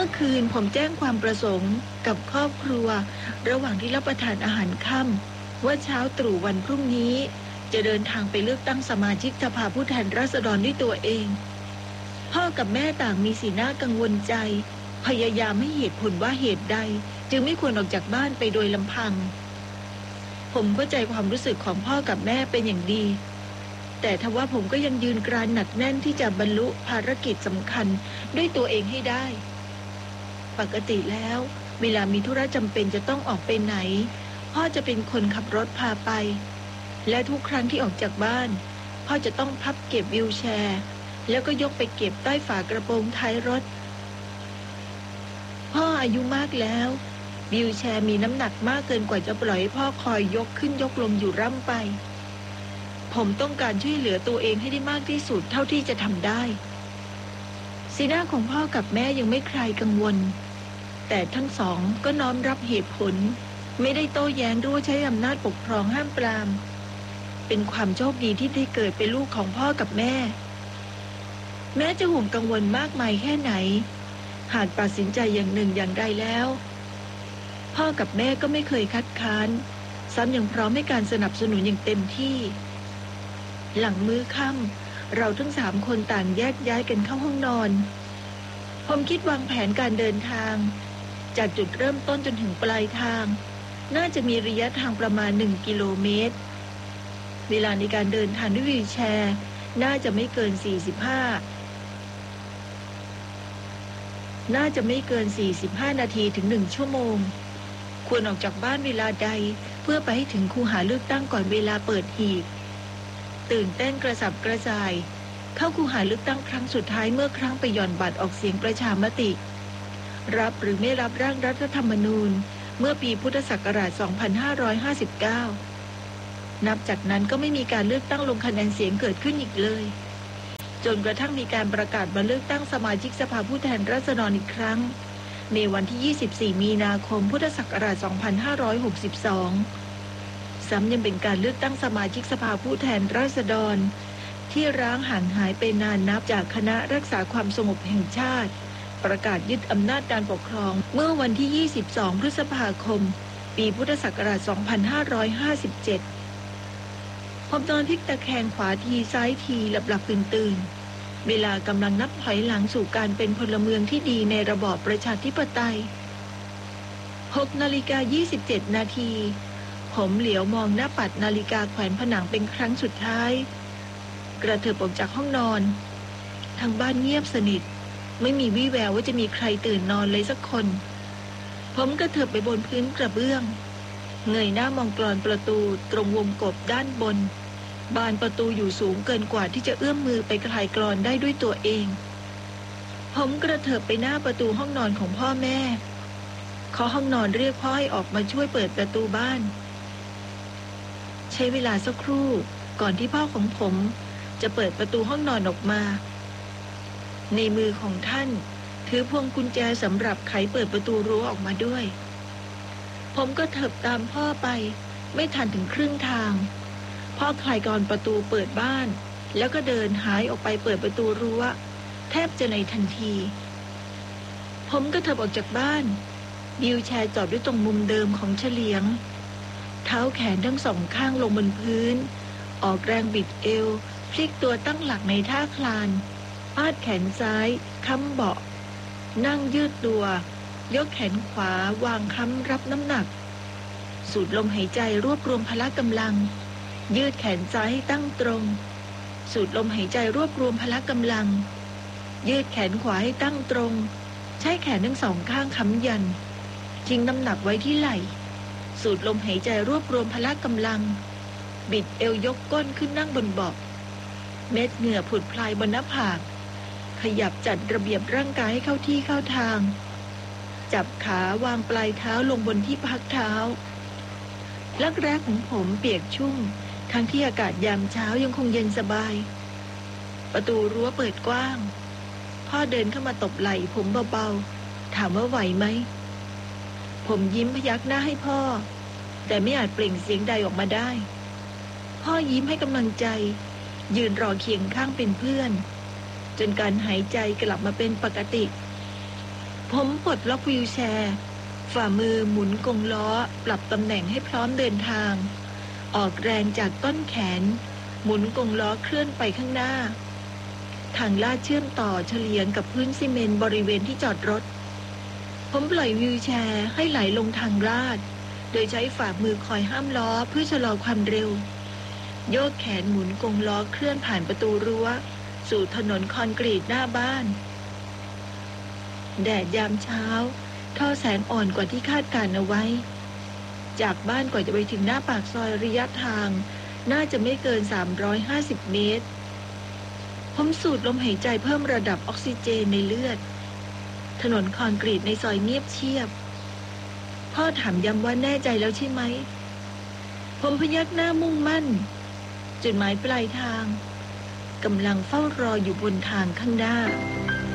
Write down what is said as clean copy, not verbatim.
อคืนผมแจ้งความประสงค์กับครอบครัวระหว่างที่รับประทานอาหารค่ำว่าเช้าตรู่วันพรุ่งนี้จะเดินทางไปเลือกตั้งสมาชิกสภาผู้แทนราษฎรด้วยตัวเองพ่อกับแม่ต่างมีสีหน้ากังวลใจพยายามให้เหตุผลว่าเหตุใดจึงไม่ควรออกจากบ้านไปโดยลำพังผมเข้าใจความรู้สึกของพ่อกับแม่เป็นอย่างดีแต่ทว่าผมก็ยังยืนกรานหนักแน่นที่จะบรรลุภารกิจสำคัญด้วยตัวเองให้ได้ปกติแล้วเวลามีธุระจำเป็นจะต้องออกไปไหนพ่อจะเป็นคนขับรถพาไปและทุกครั้งที่ออกจากบ้านพ่อจะต้องพับเก็บวีลแชร์แล้วก็ยกไปเก็บใต้ฝากระโปรงท้ายรถพ่ออายุมากแล้ววีลแชร์มีน้ำหนักมากเกินกว่าจะปล่อยให้พ่อคอยยกขึ้นยกลงอยู่ร่ำไปผมต้องการช่วยเหลือตัวเองให้ได้มากที่สุดเท่าที่จะทำได้สีหน้าของพ่อกับแม่ยังไม่คลายกังวลแต่ทั้งสองก็น้อมรับเหตุผลไม่ได้โต้แย้งหรือว่าใช้อำนาจปกครองห้ามปรามเป็นความโชคดีที่ได้เกิดเป็นลูกของพ่อกับแม่แม้จะห่วงกังวลมากมายแค่ไหนหากตัดสินใจอย่างหนึ่งอย่างใดแล้วพ่อกับแม่ก็ไม่เคยคัดค้านซ้ำยังพร้อมให้การสนับสนุนอย่างเต็มที่หลังมื้อค่ำเราทั้งสามคนต่างแยกย้ายกันเข้าห้องนอนผมคิดวางแผนการเดินทางจากจุดเริ่มต้นจนถึงปลายทางน่าจะมีระยะทางประมาณ1 กิโลเมตรเวลาในการเดินทางด้วยวีลแชร์น่าจะไม่เกิน45นาทีถึง1 ชั่วโมงควรออกจากบ้านเวลาใดเพื่อไปให้ถึงคูหาเลือกตั้งก่อนเวลาเปิดหีบตื่นเต้นกระสับกระส่ายเข้าคูหาเลือกตั้งครั้งสุดท้ายเมื่อครั้งไปหย่อนบัตรออกเสียงประชามติรับหรือไม่รับร่างรัฐธรรมนูญเมื่อปีพุทธศักราช 2559 นับจากนั้นก็ไม่มีการเลือกตั้งลงคะแนนเสียงเกิดขึ้นอีกเลยจนกระทั่งมีการประกาศมาเลือกตั้งสมาชิกสภาผู้แทนราษฎรอีกครั้งในวันที่24 มีนาคมพุทธศักราช 2562 ซ้ำยังเป็นการเลือกตั้งสมาชิกสภาผู้แทนราษฎรที่ร้างห่างหายไปนานนับจากคณะรักษาความสงบแห่งชาติประกาศยึดอำนาจการปกครองเมื่อวันที่22 พฤษภาคมปีพุทธศักราช 2557 ผมนอนพลิกตะแคงขวาทีซ้ายทีหลับๆตื่นๆเวลากำลังนับถอยหลังสู่การเป็นพลเมืองที่ดีในระบอบประชาธิปไตย 6:27 นาทีผมเหลียวมองหน้าปัดนาฬิกาแขวนผนังเป็นครั้งสุดท้ายกระเถิบออกจากห้องนอนทางบ้านเงียบสนิทไม่มีวี่แววว่าจะมีใครตื่นนอนเลยสักคนผมกระเถิบไปบนพื้นกระเบื้องเงยหน้ามองกลอนประตูตรงวงกบด้านบนบานประตูอยู่สูงเกินกว่าที่จะเอื้อมมือไปคลายกลอนได้ด้วยตัวเองผมกระเถิบไปหน้าประตูห้องนอนของพ่อแม่เคาะห้องนอนเรียกพ่อให้ออกมาช่วยเปิดประตูบ้านใช้เวลาสักครู่ก่อนที่พ่อของผมจะเปิดประตูห้องนอนออกมาในมือของท่านถือพวงกุญแจสำหรับไขเปิดประตูรั้วออกมาด้วยผมก็เถิบตามพ่อไปไม่ทันถึงครึ่งทางพ่อคลายกลอนประตูเปิดบ้านแล้วก็เดินหายออกไปเปิดประตูรั้วแทบจะในทันทีผมก็เถิบออกจากบ้านวีลแชร์จอดด้วยตรงมุมเดิมของเฉลียงเท้าแขนทั้งสองข้างลงบนพื้นออกแรงบิดเอวพลิกตัวตั้งหลักในท่าคลานพาดแขนซ้ายค้ำเบาะนั่งยืดตัวยกแขนขวาวางค้ำรับน้ำหนักสูดลมหายใจรวบรวมพละกำลังยืดแขนซ้ายให้ตั้งตรงสูดลมหายใจรวบรวมพละกำลังยืดแขนขวาให้ตั้งตรงใช้แขนทั้งสองข้างค้ำยันทิ้งน้ำหนักไว้ที่ไหล่สูดลมหายใจรวบรวมพละกำลังบิดเอวยกก้นขึ้นนั่งบนเบาะเม็ดเหงื่อผุดพลายบนหน้าผากขยับจัดระเบียบร่างกายให้เข้าที่เข้าทางจับขาวางปลายเท้าลงบนที่พักเท้าลักแร้ของผมเปียกชุ่มทั้งที่อากาศยามเช้ายังคงเย็นสบายประตูรั้วเปิดกว้างพ่อเดินเข้ามาตบไหล่ผมเบาๆถามว่าไหวไหมผมยิ้มพยักหน้าให้พ่อแต่ไม่อาจเปล่งเสียงใดออกมาได้พ่อยิ้มให้กำลังใจยืนรอเคียงข้างเป็นเพื่อนจนการหายใจกลับมาเป็นปกติผมปลดล็อกวีลแชร์ฝ่ามือหมุนกงล้อปรับตำแหน่งให้พร้อมเดินทางออกแรงจากต้นแขนหมุนกงล้อเคลื่อนไปข้างหน้าทางลาดเชื่อมต่อเฉลียงกับพื้นซีเมนต์บริเวณที่จอดรถผมปล่อยวีลแชร์ให้ไหลลงทางลาดโดยใช้ฝ่ามือคอยห้ามล้อเพื่อชะลอความเร็วโยกแขนหมุนกงล้อเคลื่อนผ่านประตูรั้วสู่ถนนคอนกรีตหน้าบ้านแดดยามเช้าทอแสงอ่อนกว่าที่คาดการเอาไว้จากบ้านกว่าจะไปถึงหน้าปากซอยระยะทางน่าจะไม่เกิน350 เมตรผมสูดลมหายใจเพิ่มระดับออกซิเจนในเลือดถนนคอนกรีตในซอยเงียบเชียบพ่อถามย้ำว่าแน่ใจแล้วใช่ไหมผมพยักหน้ามุ่งมั่นจุดหมายปลายทางกำลังเฝ้ารออยู่บนทางข้างหน้า